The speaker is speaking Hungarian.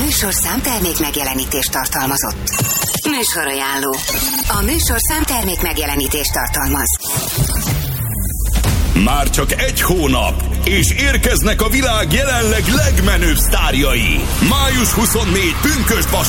műsorszám termék megjelenítést tartalmazott. Műsorajánló. A műsorszám termék megjelenítést tartalmaz. Már csak egy hónap, és érkeznek a világ jelenleg legmenőbb sztárjai. Május 24 pünkösdvasárnap.